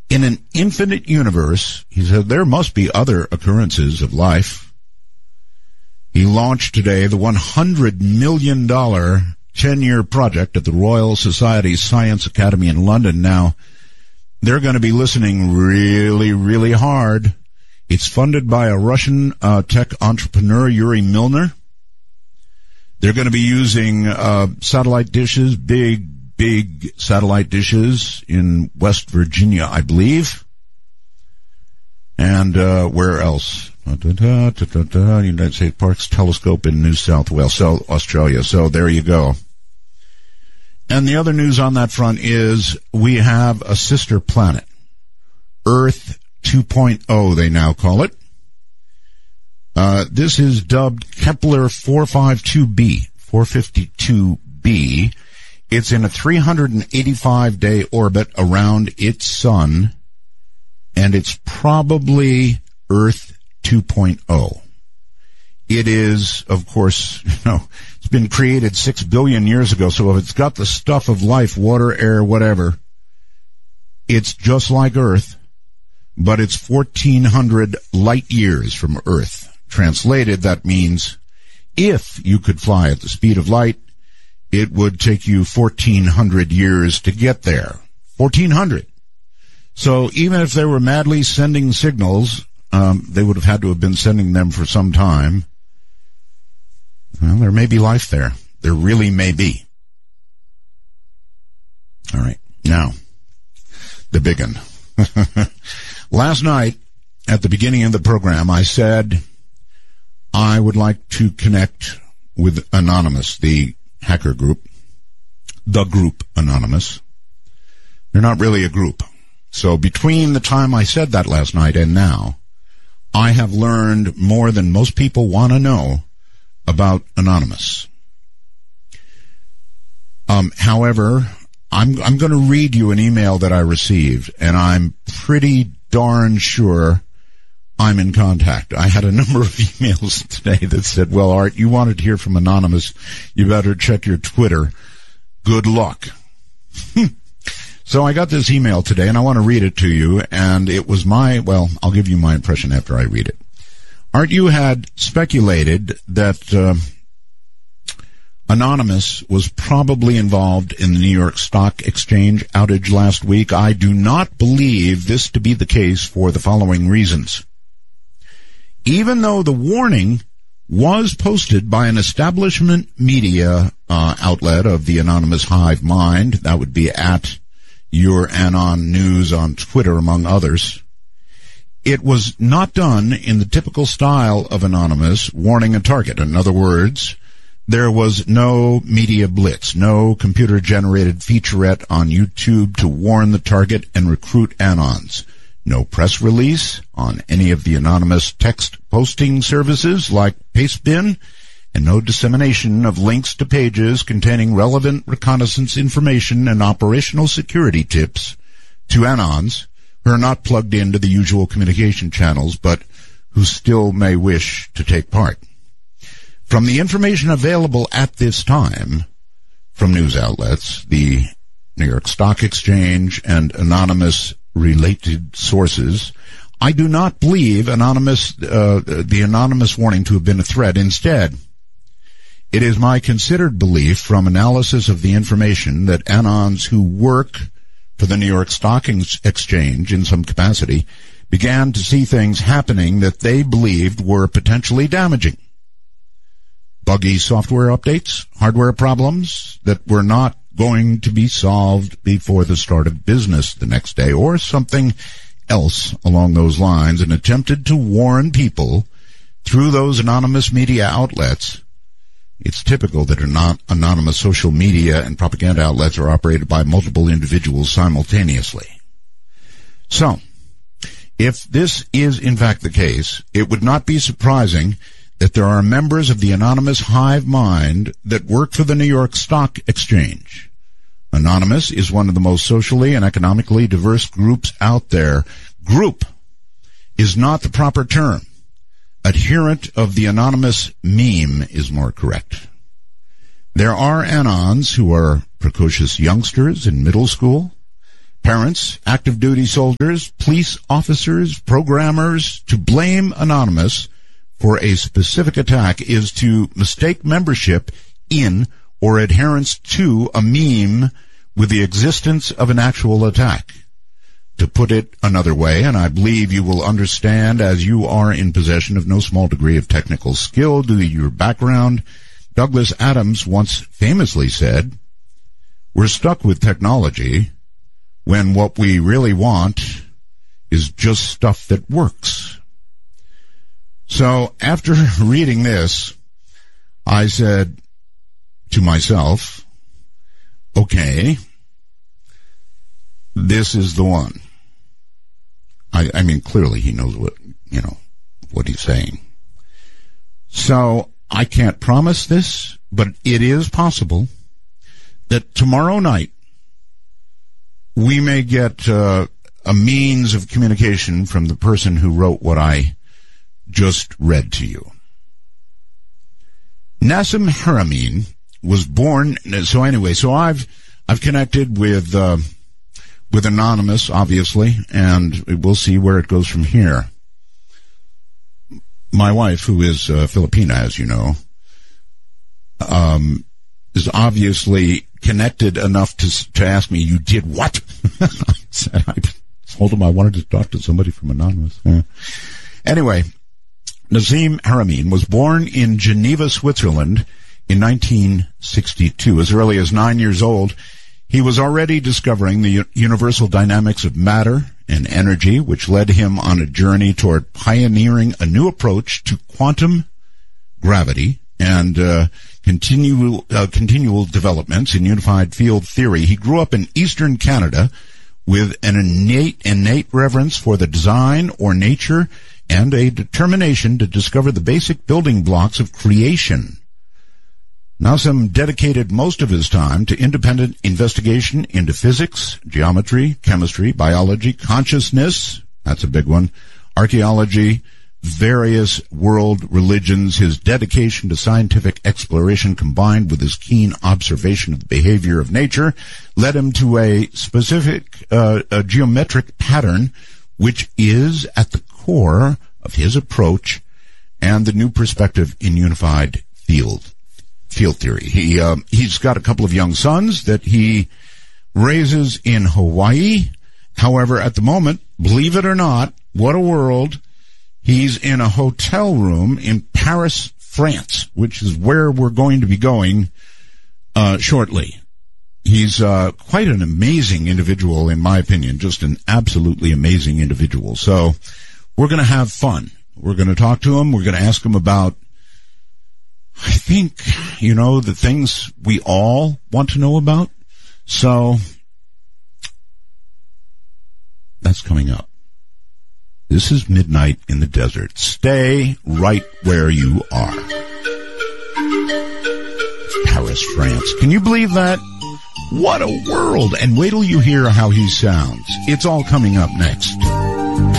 In an infinite universe, he said, there must be other occurrences of life. He launched today the $100 million 10-year project at the Royal Society Science Academy in London. Now, they're going to be listening really, really hard. It's funded by a Russian tech entrepreneur, Yuri Milner. They're going to be using satellite dishes, big satellite dishes in West Virginia, I believe. And where else? United States Parks Telescope in New South Wales, so Australia. So there you go. And the other news on that front is we have a sister planet, Earth 2.0, they now call it. This is dubbed Kepler 452b. It's in a 385-day orbit around its sun, and it's probably Earth 2.0. It is, of course, it's been created 6 billion years ago, so if it's got the stuff of life, water, air, whatever, it's just like Earth, but it's 1,400 light years from Earth. Translated, that means if you could fly at the speed of light, it would take you 1,400 years to get there. 1,400. So even if they were madly sending signals, they would have had to have been sending them for some time. Well, there may be life there. There really may be. All right. Now, the big one. Last night, at the beginning of the program, I said I would like to connect with Anonymous, the hacker group, the group Anonymous. They're not really a group. So between the time I said that last night and now, I have learned more than most people want to know about Anonymous. However, I'm going to read you an email that I received, and I'm pretty darn sure I'm in contact. I had a number of emails today that said, well, Art, you wanted to hear from Anonymous. You better check your Twitter. Good luck. So I got this email today, and I want to read it to you, and it was I'll give you my impression after I read it. Art, you had speculated that Anonymous was probably involved in the New York Stock Exchange outage last week. I do not believe this to be the case for the following reasons. Even though the warning was posted by an establishment media outlet of the Anonymous hive mind, that would be at Your Anon News on Twitter, among others, it was not done in the typical style of Anonymous warning a target. In other words, there was no media blitz, no computer-generated featurette on YouTube to warn the target and recruit Anons. No press release on any of the Anonymous text posting services like Pastebin, and no dissemination of links to pages containing relevant reconnaissance information and operational security tips to Anons who are not plugged into the usual communication channels but who still may wish to take part. From the information available at this time from news outlets, the New York Stock Exchange and Anonymous related sources, I do not believe the Anonymous warning to have been a threat. Instead, it is my considered belief from analysis of the information that Anons who work for the New York Stock Exchange in some capacity began to see things happening that they believed were potentially damaging. Buggy software updates, hardware problems that were not going to be solved before the start of business the next day, or something else along those lines, and attempted to warn people through those anonymous media outlets. It's typical that anonymous social media and propaganda outlets are operated by multiple individuals simultaneously. So, if this is in fact the case, it would not be surprising that there are members of the Anonymous hive mind that work for the New York Stock Exchange. Anonymous is one of the most socially and economically diverse groups out there. Group is not the proper term. Adherent of the Anonymous meme is more correct. There are Anons who are precocious youngsters in middle school, Parents, active duty soldiers, police officers, programmers. To blame Anonymous for a specific attack is to mistake membership in or adherence to a meme with the existence of an actual attack. To put it another way, and I believe you will understand as you are in possession of no small degree of technical skill due to your background, Douglas Adams once famously said, "We're stuck with technology when what we really want is just stuff that works." So after reading this, I said to myself, okay, this is the one. I mean, clearly he knows what he's saying. So I can't promise this, but it is possible that tomorrow night we may get a means of communication from the person who wrote what I just read to you. Nassim Haramein was born. So I've connected with Anonymous, obviously, and we'll see where it goes from here. My wife, who is Filipina, as you know, is obviously connected enough to ask me, "You did what?" I told him I wanted to talk to somebody from Anonymous. Anyway, Nassim Haramein was born in Geneva, Switzerland in 1962. As early as 9 years old, he was already discovering the universal dynamics of matter and energy, which led him on a journey toward pioneering a new approach to quantum gravity and continual developments in unified field theory. He grew up in eastern Canada with an innate reverence for the design or nature and a determination to discover the basic building blocks of creation. Nassim dedicated most of his time to independent investigation into physics, geometry, chemistry, biology, consciousness, that's a big one, archaeology, various world religions. His dedication to scientific exploration combined with his keen observation of the behavior of nature led him to a specific a geometric pattern which is at the core of his approach and the new perspective in unified field theory. He's got a couple of young sons that he raises in Hawaii. However, at the moment, believe it or not, what a world, he's in a hotel room in Paris, France, which is where we're going to be going shortly. He's quite an amazing individual, in my opinion, just an absolutely amazing individual. So we're going to have fun. We're going to talk to him. We're going to ask him about, I think, the things we all want to know about. So that's coming up. This is Midnight in the Desert. Stay right where you are. Paris, France. Can you believe that? What a world. And wait till you hear how he sounds. It's all coming up next.